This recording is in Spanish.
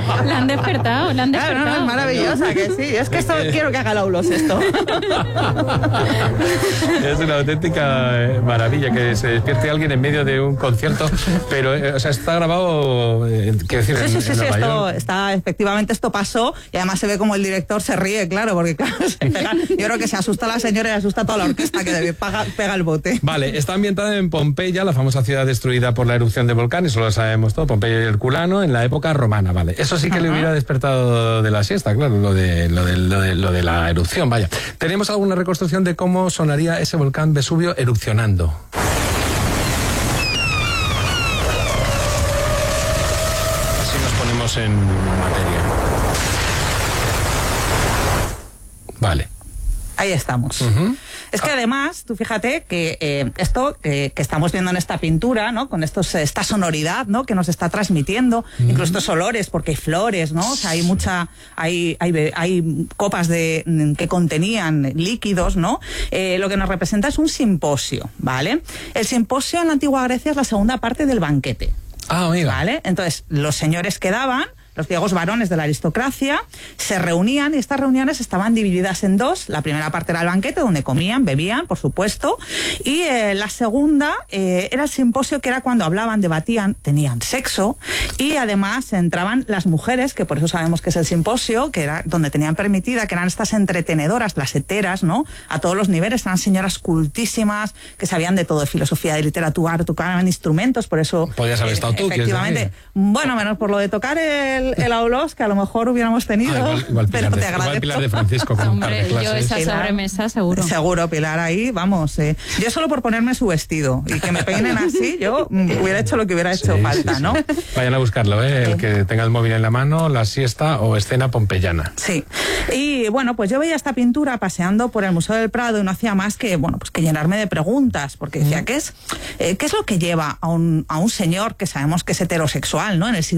La han despertado, la han despertado. Claro, no, es maravillosa, que sí. Es que esto quiero que haga Laulos esto. Es una auténtica maravilla que se despierte alguien en medio de un concierto, pero, o sea, está grabado, quiero decir, Sí, en Nueva esto York. está, efectivamente esto pasó, y además se ve como el director se ríe, claro, porque claro, yo creo que se asusta la señora y asusta a toda la orquesta que pega el bote. Vale, está ambientada en Pompeya, la famosa ciudad destruida por la erupción de volcán, eso lo sabemos todo, Pompeya y Herculano, en la época romana, vale. Eso sí que le hubiera despertado de la siesta, claro, lo de la erupción, vaya. ¿Tenemos alguna reconstrucción de cómo sonaría ese volcán Vesubio erupcionando? Así nos ponemos en materia. Vale. Ahí estamos. Es que además, tú fíjate que esto que estamos viendo en esta pintura, ¿no? Con esta sonoridad, ¿no? Que nos está transmitiendo, incluso estos olores, porque hay flores, ¿no? O sea, hay copas que contenían líquidos, ¿no? Lo que nos representa es un simposio, ¿vale? El simposio en la antigua Grecia es la segunda parte del banquete. Ah, amiga. ¿Vale? Entonces, los señores quedaban, los griegos varones de la aristocracia, se reunían, y estas reuniones estaban divididas en dos. La primera parte era el banquete, donde comían, bebían, por supuesto, y la segunda era el simposio, que era cuando hablaban, debatían, tenían sexo, y además entraban las mujeres, que por eso sabemos que es el simposio, que era donde tenían permitida, que eran estas entretenedoras, las heteras, ¿no? A todos los niveles, eran señoras cultísimas, que sabían de todo, de filosofía, de literatura, tocaban instrumentos, por eso... Podías haber estado tú, efectivamente. Bueno, menos por lo de tocar el aulos, que a lo mejor hubiéramos tenido. Igual pero te agradezco. igual Pilar de Francisco con un par de Hombre, yo clases. esa sobremesa seguro. Seguro, Pilar, ahí, vamos. Yo solo por ponerme su vestido y que me peinen así, yo hubiera hecho lo que hubiera hecho falta, ¿no? Vayan a buscarlo, el que tenga el móvil en la mano, la siesta o escena pompeyana. Sí. Y bueno, pues yo veía esta pintura paseando por el Museo del Prado y no hacía más que, bueno, pues que llenarme de preguntas, porque decía, ¿qué es lo que lleva a un señor que sabemos que es heterosexual, ¿no? En el siglo